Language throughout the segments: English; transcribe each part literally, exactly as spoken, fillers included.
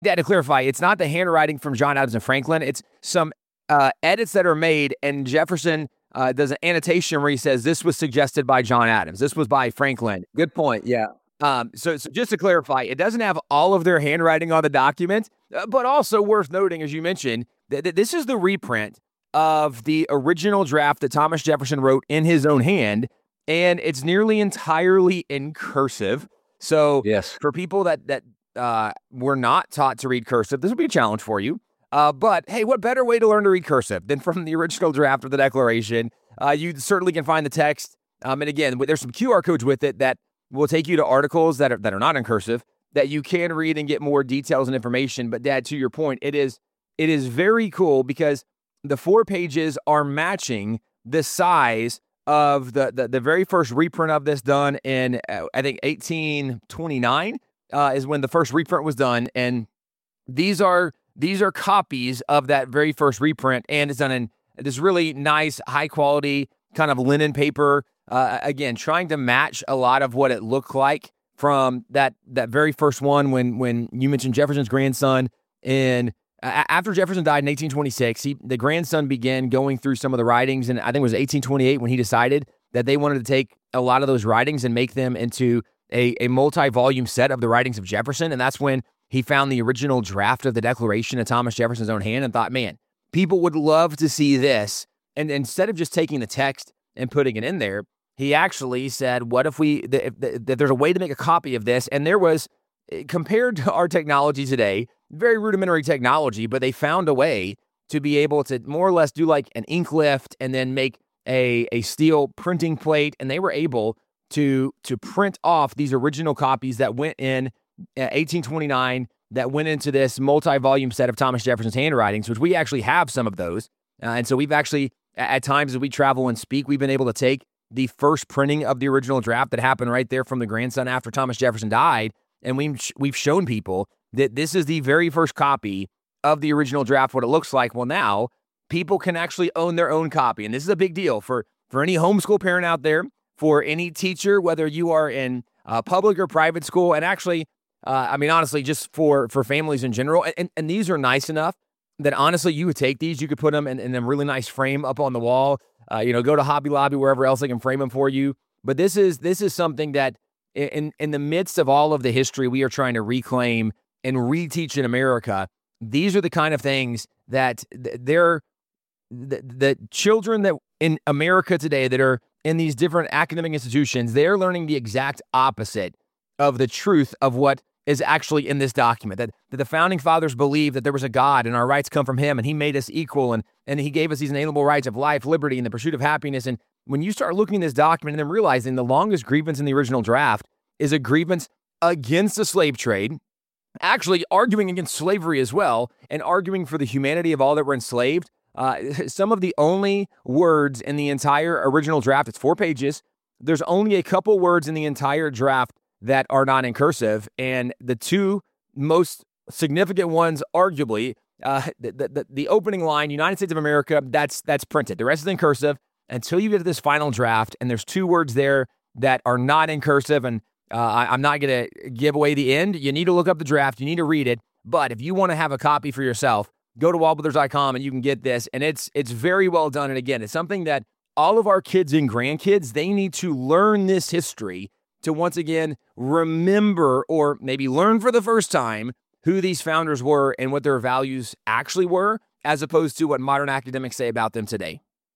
Yeah, to clarify, it's not the handwriting from John Adams and Franklin. It's some uh, edits that are made, and Jefferson uh, does an annotation where he says, this was suggested by John Adams. This was by Franklin. Good point, yeah. Um, so, so just to clarify, it doesn't have all of their handwriting on the document, uh, but also worth noting, as you mentioned, that, that this is the reprint of the original draft that Thomas Jefferson wrote in his own hand, and it's nearly entirely in cursive. So yes. for people that that uh, were not taught to read cursive, this would be a challenge for you. Uh, but hey, what better way to learn to read cursive than from the original draft of the Declaration? Uh, you certainly can find the text. Um, and again, there's some Q R codes with it that will take you to articles that are that are not in cursive that you can read and get more details and information. But Dad, to your point, it is it is very cool because the four pages are matching the size of the the, the very first reprint of this done in uh, I think eighteen twenty-nine uh, is when the first reprint was done, and these are these are copies of that very first reprint, and it's done in this really nice, high quality kind of linen paper. Uh, again, trying to match a lot of what it looked like from that that very first one when when you mentioned Jefferson's grandson. And uh, after Jefferson died in eighteen twenty-six, he, the grandson began going through some of the writings, and I think it was eighteen twenty-eight when he decided that they wanted to take a lot of those writings and make them into a, a multi-volume set of the writings of Jefferson, and that's when he found the original draft of the Declaration in Thomas Jefferson's own hand and thought, man, people would love to see this. And instead of just taking the text and putting it in there, he actually said, what if we, if, if there's a way to make a copy of this? And there was, compared to our technology today, very rudimentary technology, but they found a way to be able to more or less do like an ink lift and then make a, a steel printing plate. And they were able to, to print off these original copies that went in eighteen twenty-nine, that went into this multi-volume set of Thomas Jefferson's handwritings, which we actually have some of those. Uh, and so we've actually, at times as we travel and speak, we've been able to take the first printing of the original draft that happened right there from the grandson after Thomas Jefferson died. And we've, we've shown people that this is the very first copy of the original draft, what it looks like. Well, now people can actually own their own copy. And this is a big deal for, for any homeschool parent out there, for any teacher, whether you are in uh, public or private school. And actually, uh, I mean, honestly, just for, for families in general. And, and these are nice enough that honestly, you would take these, you could put them in, in a really nice frame up on the wall. Uh, you know, go to Hobby Lobby, wherever else they can frame them for you. But this is this is something that in, in the midst of all of the history we are trying to reclaim and reteach in America, these are the kind of things that they're, the, the children that in America today that are in these different academic institutions, they're learning the exact opposite of the truth of what is actually in this document, that, that the founding fathers believed that there was a God and our rights come from him and he made us equal and, and he gave us these inalienable rights of life, liberty, and the pursuit of happiness. And when you start looking at this document and then realizing the longest grievance in the original draft is a grievance against the slave trade, actually arguing against slavery as well, and arguing for the humanity of all that were enslaved, uh, some of the only words in the entire original draft, it's four pages, there's only a couple words in the entire draft that are not in cursive, and the two most significant ones, arguably, uh, the, the the opening line, United States of America, that's that's printed. The rest is in cursive until you get to this final draft, and there's two words there that are not in cursive, and uh, I, I'm not going to give away the end. You need to look up the draft. You need to read it, but if you want to have a copy for yourself, go to wallbrothers dot com and you can get this, and it's it's very well done, and again, it's something that all of our kids and grandkids, they need to learn this history to once again remember or maybe learn for the first time who these founders were and what their values actually were, as opposed to what modern academics say about them today.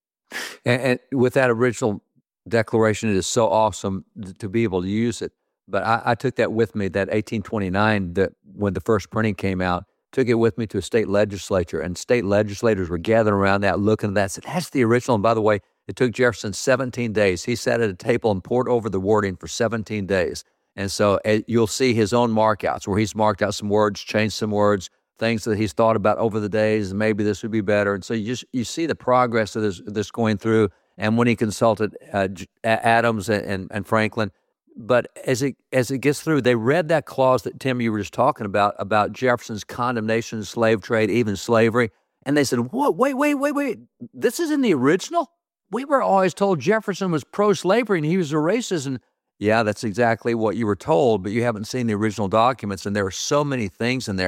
And, and with that original declaration, it is so awesome to be able to use it. But I, I took that with me, that eighteen twenty-nine, that when the first printing came out, took it with me to a state legislature, and state legislators were gathering around that, looking at that, said, that's the original. And by the way, it took Jefferson seventeen days. He sat at a table and poured over the wording for seventeen days. And so uh, you'll see his own markouts where he's marked out some words, changed some words, things that he's thought about over the days, and maybe this would be better. And so you just you see the progress of this, this going through. And when he consulted uh, Adams and, and, and Franklin, but as it as it gets through, they read that clause that, Tim, you were just talking about, about Jefferson's condemnation of slave trade, even slavery. And they said, what, wait, wait, wait, wait, this is in the original? We were always told Jefferson was pro-slavery and he was a racist. And yeah, that's exactly what you were told, but you haven't seen the original documents. And there are so many things in there.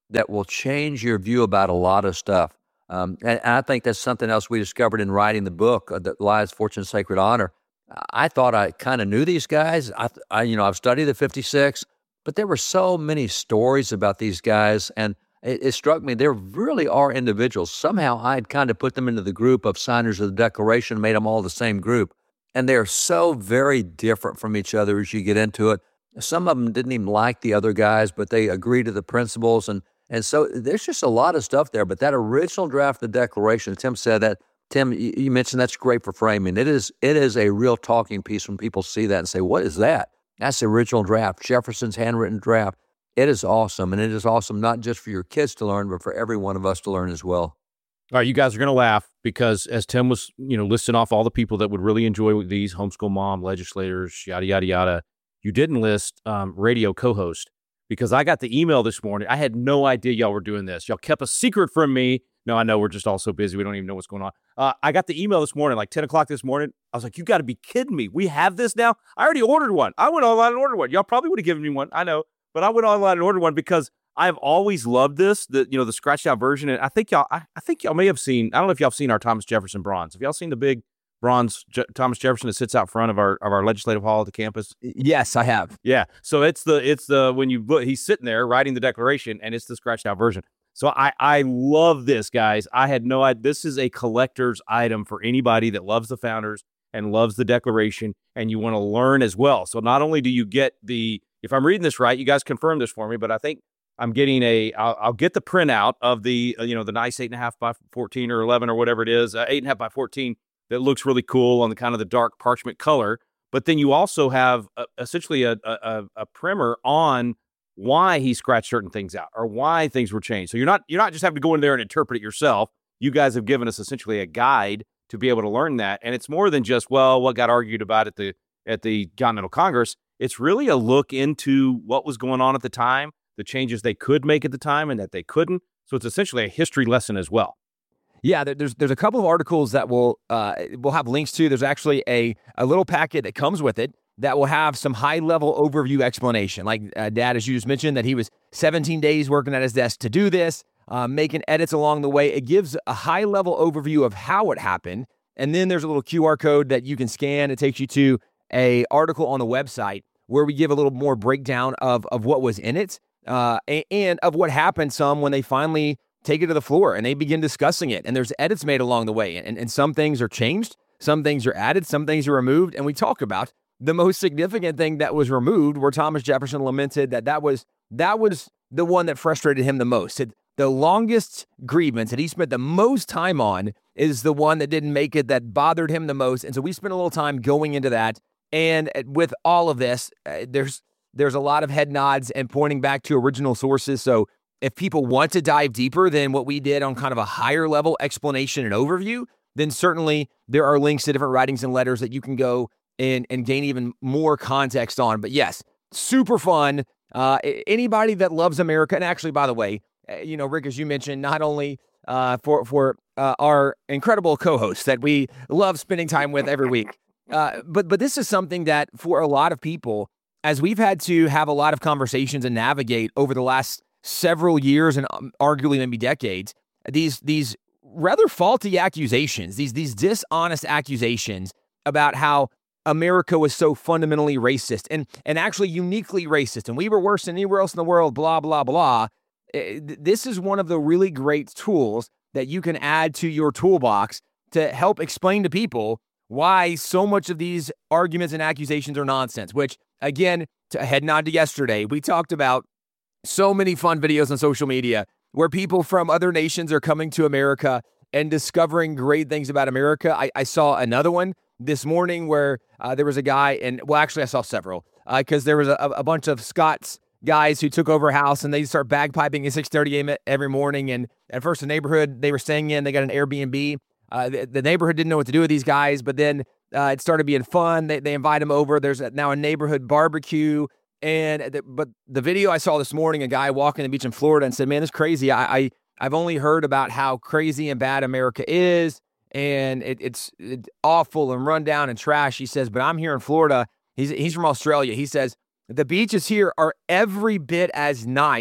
that will change your view about a lot of stuff. Um, and, and I think that's something else we discovered in writing the book, uh, the Lies, Fortune, Sacred Honor. I thought I kind of knew these guys. I, I, you know, I've studied the fifty-six, but there were so many stories about these guys, and it, it struck me there really are individuals. Somehow I'd kind of put them into the group of signers of the Declaration, made them all the same group, and they're so very different from each other as you get into it. Some of them didn't even like the other guys, but they agree to the principles, and and so there's just a lot of stuff there. But that original draft of the Declaration, Tim said that. Tim, you mentioned that's great for framing. It is it is a real talking piece when people see that and say, what is that? That's the original draft, Jefferson's handwritten draft. It is awesome, and it is awesome not just for your kids to learn, but for every one of us to learn as well. All right, you guys are going to laugh because as Tim was, you know, listing off all the people that would really enjoy these, homeschool mom, legislators, yada, yada, yada, you didn't list um, radio co-host because I got the email this morning. I had no idea y'all were doing this. Y'all kept a secret from me. No, I know we're just all so busy. We don't even know what's going on. Uh, I got the email this morning, like ten o'clock this morning. I was like, you got to be kidding me. We have this now? I already ordered one. I went online and ordered one. Y'all probably would have given me one. I know. But I went online and ordered one because I've always loved this, the, you know, the scratched out version. And I think y'all, I, I think y'all may have seen, I don't know if y'all have seen our Thomas Jefferson bronze. Have y'all seen the big bronze Je- Thomas Jefferson that sits out front of our, of our legislative hall at the campus? Yes, I have. Yeah. So it's the, it's the, when you look, he's sitting there writing the Declaration and it's the scratched out version. So I, I love this, guys. I had no idea. This is a collector's item for anybody that loves the founders and loves the Declaration and you want to learn as well. So not only do you get the, if I'm reading this right, you guys confirm this for me, but I think I'm getting a, I'll, I'll get the printout of the, uh, you know, the nice eight and a half by fourteen or eleven or whatever it is, uh, eight and a half by fourteen that looks really cool on the kind of the dark parchment color. But then you also have a, essentially a, a, a primer on why he scratched certain things out or why things were changed. So you're not, you're not just having to go in there and interpret it yourself. You guys have given us essentially a guide to be able to learn that. And it's more than just, well, what got argued about at the, at the Continental Congress. It's really a look into what was going on at the time, the changes they could make at the time and that they couldn't. So it's essentially a history lesson as well. Yeah, there's there's a couple of articles that will uh, we'll have links to. There's actually a, a little packet that comes with it that will have some high-level overview explanation. Like uh, Dad, as you just mentioned, that he was seventeen days working at his desk to do this, uh, making edits along the way. It gives a high-level overview of how it happened. And then there's a little Q R code that you can scan. It takes you to a article on the website where we give a little more breakdown of, of what was in it uh, and, and of what happened some when they finally take it to the floor and they begin discussing it. And there's edits made along the way. And, and some things are changed, some things are added, some things are removed. And we talk about the most significant thing that was removed, where Thomas Jefferson lamented that that was that was the one that frustrated him the most. It, the longest grievance that he spent the most time on is the one that didn't make it, that bothered him the most. And so we spent a little time going into that. And with all of this, uh, there's there's a lot of head nods and pointing back to original sources. So if people want to dive deeper than what we did on kind of a higher level explanation and overview, then certainly there are links to different writings and letters that you can go and, and gain even more context on. But yes, super fun. Uh, anybody that loves America, and actually, by the way, you know, Rick, as you mentioned, not only uh, for, for uh, our incredible co-hosts that we love spending time with every week, uh, but but this is something that for a lot of people, as we've had to have a lot of conversations and navigate over the last several years and um, arguably maybe decades, these these rather faulty accusations, these these dishonest accusations about how America was so fundamentally racist and and actually uniquely racist, and we were worse than anywhere else in the world, blah, blah, blah. This is one of the really great tools that you can add to your toolbox to help explain to people why so much of these arguments and accusations are nonsense, which, again, to head nod to yesterday, we talked about so many fun videos on social media where people from other nations are coming to America and discovering great things about America. I, I saw another one this morning where uh, there was a guy, and well, actually I saw several, because uh, there was a, a bunch of Scots guys who took over a house and they start bagpiping at six thirty a.m. every morning. And at first the neighborhood they were staying in, they got an Airbnb. Uh, the, the neighborhood didn't know what to do with these guys, but then uh, it started being fun. They they invite them over. There's a, now a neighborhood barbecue. And the, but the video I saw this morning, a guy walking the beach in Florida and said, man, this is crazy. I, I, I've only heard about how crazy and bad America is. And it, it's, it's awful and run down and trash. He says, but I'm here in Florida. He's, he's from Australia. He says, the beaches here are every bit as nice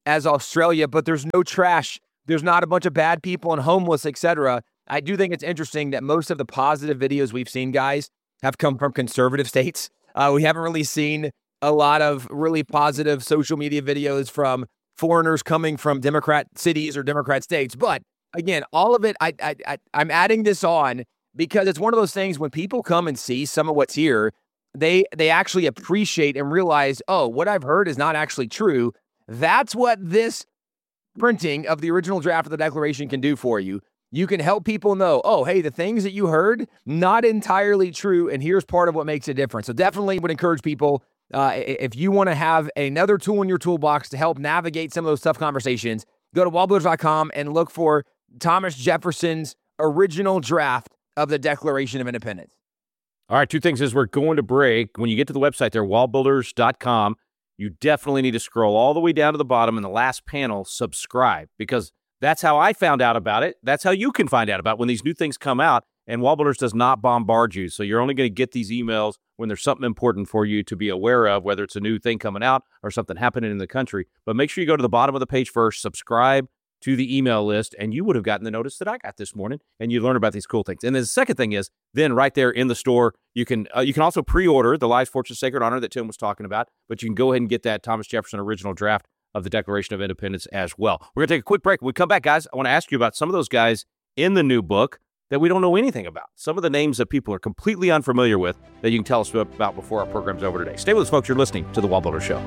as Australia, but there's no trash. There's not a bunch of bad people and homeless, et cetera. I do think it's interesting that most of the positive videos we've seen, guys, have come from conservative states. Uh, we haven't really seen a lot of really positive social media videos from foreigners coming from Democrat cities or Democrat states. But again, all of it, I, I, I, I'm adding this on because it's one of those things when people come and see some of what's here, they they actually appreciate and realize, oh, what I've heard is not actually true. That's what this printing of the original draft of the Declaration can do for you. You can help people know, oh, hey, the things that you heard, not entirely true, and here's part of what makes a difference. So definitely would encourage people, uh, if you want to have another tool in your toolbox to help navigate some of those tough conversations, go to wall builders dot com and look for Thomas Jefferson's original draft of the Declaration of Independence. All right, two things as we're going to break. When you get to the website there, wall builders dot com, you definitely need to scroll all the way down to the bottom in the last panel, subscribe, because that's how I found out about it. That's how you can find out about when these new things come out. And Wall Builders does not bombard you. So you're only going to get these emails when there's something important for you to be aware of, whether it's a new thing coming out or something happening in the country. But make sure you go to the bottom of the page first, subscribe to the email list, and you would have gotten the notice that I got this morning, and you learn about these cool things. And then the second thing is, then right there in the store, you can uh, you can also pre-order the Lives, Fortune, Sacred Honor that Tim was talking about, but you can go ahead and get that Thomas Jefferson original draft of the Declaration of Independence as well. We're going to take a quick break. When we come back, guys, I want to ask you about some of those guys in the new book that we don't know anything about. Some of the names that people are completely unfamiliar with that you can tell us about before our program's over today. Stay with us, folks. You're listening to The Wall Builder Show.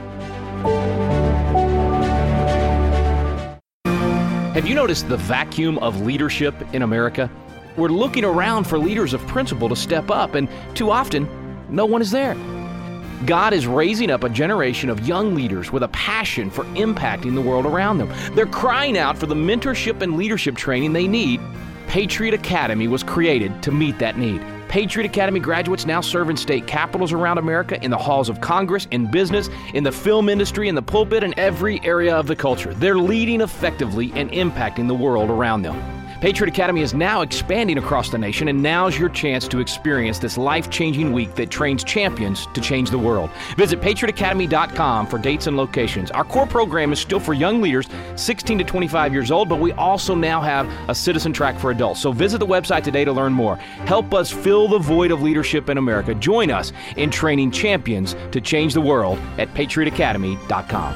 Have you noticed the vacuum of leadership in America? We're looking around for leaders of principle to step up, and too often, no one is there. God is raising up a generation of young leaders with a passion for impacting the world around them. They're crying out for the mentorship and leadership training they need. Patriot Academy was created to meet that need. Patriot Academy graduates now serve in state capitals around America, in the halls of Congress, in business, in the film industry, in the pulpit, in every area of the culture. They're leading effectively and impacting the world around them. Patriot Academy is now expanding across the nation, and now's your chance to experience this life-changing week that trains champions to change the world. Visit patriot academy dot com for dates and locations. Our core program is still for young leaders, sixteen to twenty-five years old, but we also now have a citizen track for adults. So visit the website today to learn more. Help us fill the void of leadership in America. Join us in training champions to change the world at patriot academy dot com.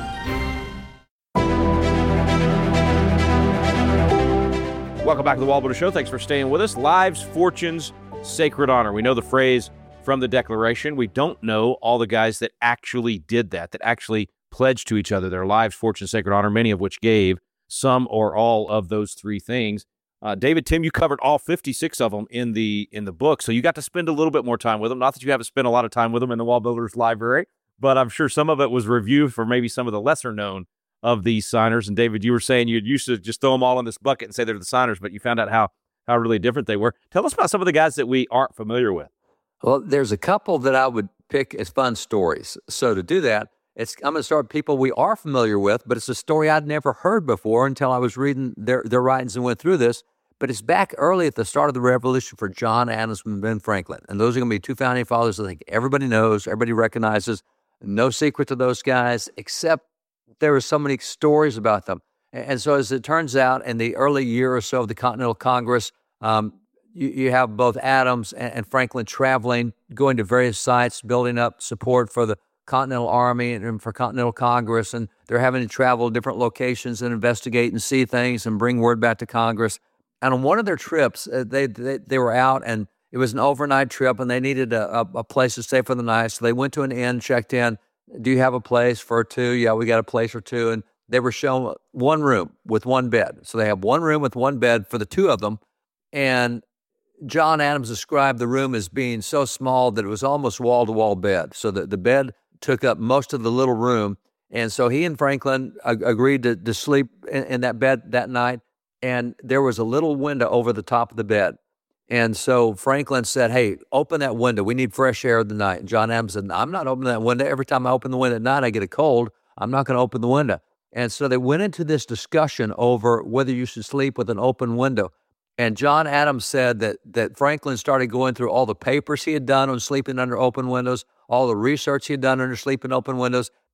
Welcome back to the Wall Builder Show. Thanks for staying with us. Lives, Fortunes, Sacred Honor. We know the phrase from the Declaration. We don't know all the guys that actually did that, that actually pledged to each other their lives, fortunes, sacred honor, many of which gave some or all of those three things. Uh, David, Tim, you covered all fifty-six of them in the in the book, so you got to spend a little bit more time with them. Not that you haven't spent a lot of time with them in the Wall Builders Library, but I'm sure some of it was review for maybe some of the lesser known of these signers. And David, you were saying you used to just throw them all in this bucket and say they're the signers, but you found out how how really different they were. Tell us about some of the guys that we aren't familiar with. Well, there's a couple that I would pick as fun stories. So to do that, it's I'm going to start with people we are familiar with, but it's a story I'd never heard before until I was reading their, their writings and went through this. But it's back early at the start of the Revolution for John Adams and Ben Franklin. And those are going to be two founding fathers I think everybody knows, everybody recognizes. No secret to those guys, except there were so many stories about them. And so as it turns out, in the early year or so of the Continental Congress, um, you, you have both Adams and, and Franklin traveling, going to various sites, building up support for the Continental Army and, and for Continental Congress. And they're having to travel to different locations and investigate and see things and bring word back to Congress. And on one of their trips, uh, they, they they were out, and it was an overnight trip, and they needed a, a, a place to stay for the night. So they went to an inn, checked in. Do you have a place for two? Yeah, we got a place for two. And they were shown one room with one bed. So they have one room with one bed for the two of them. And John Adams described the room as being so small that it was almost wall-to-wall bed. So the, the bed took up most of the little room. And so he and Franklin ag- agreed to, to sleep in, in that bed that night. And there was a little window over the top of the bed. And so Franklin said, hey, open that window. We need fresh air tonight. And John Adams said, I'm not opening that window. Every time I open the window at night, I get a cold. I'm not going to open the window. And so they went into this discussion over whether you should sleep with an open window. And John Adams said that that Franklin started going through all the papers he had done on sleeping under open windows, all the research he had done under sleeping open windows.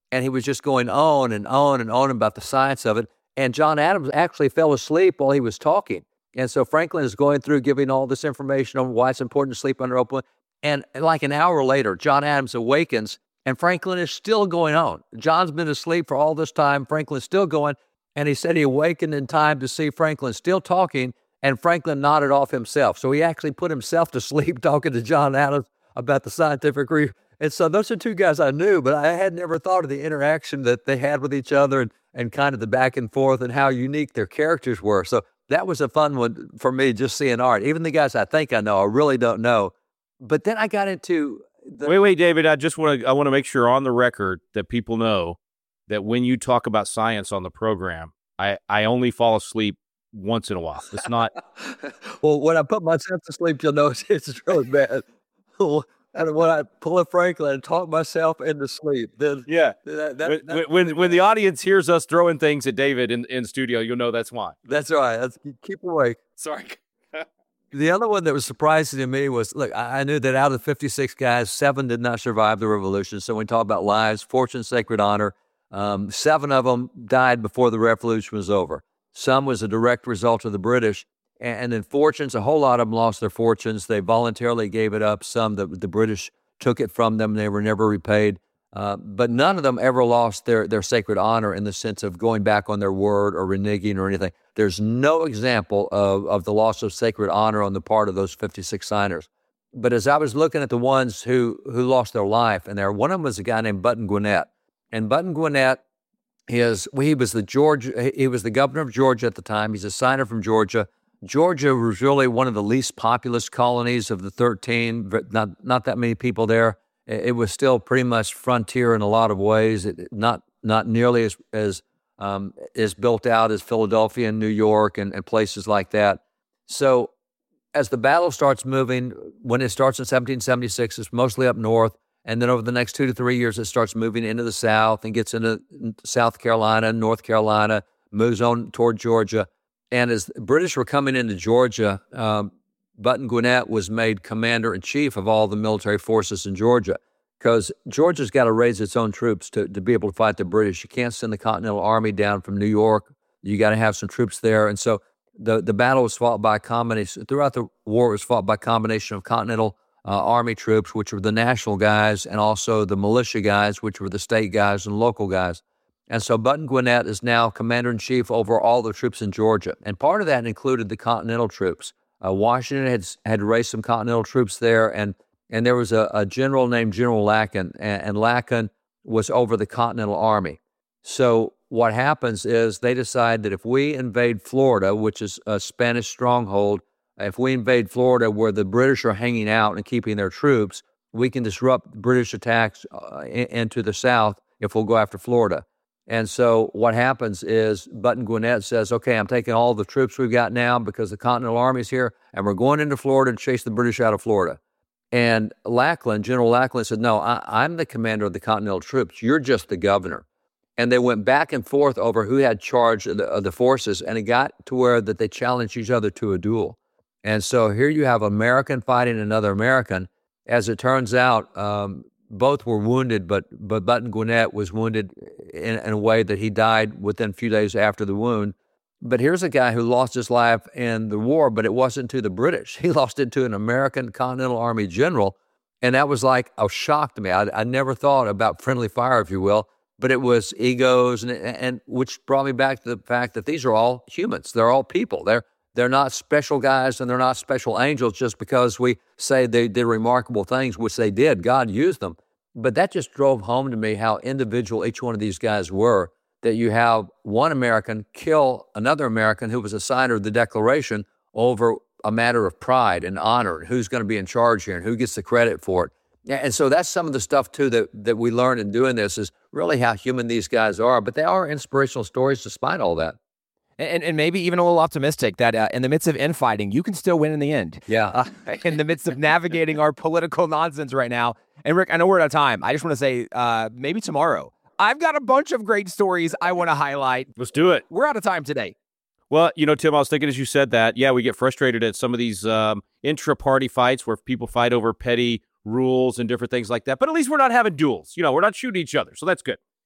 and he was just going on and on and on about the science of it. And John Adams actually fell asleep while he was talking. And so Franklin is going through giving all this information on why it's important to sleep under open. And like an hour later, John Adams awakens, and Franklin is still going on. John's been asleep for all this time. Franklin's still going. And he said he awakened in time to see Franklin still talking, and Franklin nodded off himself. So he actually put himself to sleep talking to John Adams about the scientific research. And so those are two guys I knew, but I had never thought of the interaction that they had with each other and, and kind of the back and forth and how unique their characters were. So that was a fun one for me, just seeing art. Even the guys I think I know, I really don't know. But then I got into the... Wait, wait, David, I just want to I want to make sure on the record that people know that when you talk about science on the program, I, I only fall asleep once in a while. It's not... Well, when I put myself to sleep, you'll notice it's really bad. And when I pull a Franklin and talk myself into sleep, then yeah, that, that, when, that, when when the audience hears us throwing things at David in in studio, you'll know that's why. That's right. That's, keep awake. Sorry. The other one that was surprising to me was, look, I, I knew that out of the fifty-six guys, seven did not survive the revolution. So when we talk about lives, fortune, sacred honor, um, seven of them died before the revolution was over. Some was a direct result of the British. And then fortunes, a whole lot of them lost their fortunes. They voluntarily gave it up. Some, the, the British took it from them. They were never repaid. Uh, but none of them ever lost their, their sacred honor in the sense of going back on their word or reneging or anything. There's no example of, of the loss of sacred honor on the part of those fifty-six signers. But as I was looking at the ones who, who lost their life, and there, one of them was a guy named Button Gwinnett. And Button Gwinnett, is, he was the Georgia, he was the governor of Georgia at the time. He's a signer from Georgia. Georgia was really one of the least populous colonies of the thirteen, not not that many people there. It was still pretty much frontier in a lot of ways, it, not not nearly as as, um, as built out as Philadelphia and New York and, and places like that. So as the battle starts moving, when it starts in seventeen seventy-six, it's mostly up north, and then over the next two to three years, it starts moving into the South and gets into South Carolina, North Carolina, moves on toward Georgia. And as the British were coming into Georgia, um, Button Gwinnett was made commander-in-chief of all the military forces in Georgia, because Georgia's got to raise its own troops to, to be able to fight the British. You can't send the Continental Army down from New York. You got to have some troops there. And so the, the battle was fought by a combination, throughout the war, it was fought by a combination of Continental uh, Army troops, which were the national guys, and also the militia guys, which were the state guys and local guys. And so Button Gwinnett is now commander-in-chief over all the troops in Georgia. And part of that included the Continental troops. Uh, Washington had had raised some Continental troops there, and and there was a, a general named General Lacken, and, and Lacken was over the Continental Army. So what happens is they decide that if we invade Florida, which is a Spanish stronghold, if we invade Florida where the British are hanging out and keeping their troops, we can disrupt British attacks uh, in, into the South if we'll go after Florida. And so what happens is Button Gwinnett says, okay, I'm taking all the troops we've got now because the Continental Army's here, and we're going into Florida to chase the British out of Florida. And Lackland, General Lackland said, no, I, I'm the commander of the Continental troops. You're just the governor. And they went back and forth over who had charge of the, of the forces, and it got to where that they challenged each other to a duel. And so here you have American fighting another American. As it turns out, um, both were wounded, but but Button Gwinnett was wounded in, in a way that he died within a few days after the wound. But here's a guy who lost his life in the war, but it wasn't to the British. He lost it to an American Continental Army general, and that was like a shock to me. I, I never thought about friendly fire, if you will, but it was egos, and, and which brought me back to the fact that these are all humans. They're all people. They're They're not special guys, and they're not special angels just because we say they did remarkable things, which they did. God used them. But that just drove home to me how individual each one of these guys were, that you have one American kill another American who was a signer of the Declaration over a matter of pride and honor, and who's going to be in charge here and who gets the credit for it. And so that's some of the stuff, too, that, that we learned in doing this is really how human these guys are. But they are inspirational stories despite all that. And, and maybe even a little optimistic that uh, in the midst of infighting, you can still win in the end. Yeah. Uh, in the midst of navigating our political nonsense right now. And Rick, I know we're out of time. I just want to say uh, maybe tomorrow, I've got a bunch of great stories I want to highlight. Let's do it. We're out of time today. Well, you know, Tim, I was thinking as you said that, yeah, we get frustrated at some of these um, intra-party fights where people fight over petty rules and different things like that. But at least we're not having duels. You know, we're not shooting each other. So that's good.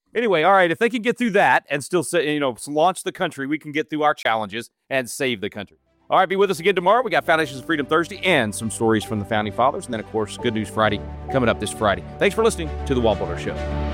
Anyway, all right, if they can get through that and still say, you know, launch the country, we can get through our challenges and save the country. All right, be with us again tomorrow. We got Foundations of Freedom Thursday and some stories from the Founding Fathers. And then, of course, Good News Friday coming up this Friday. Thanks for listening to The Wall Builder Show.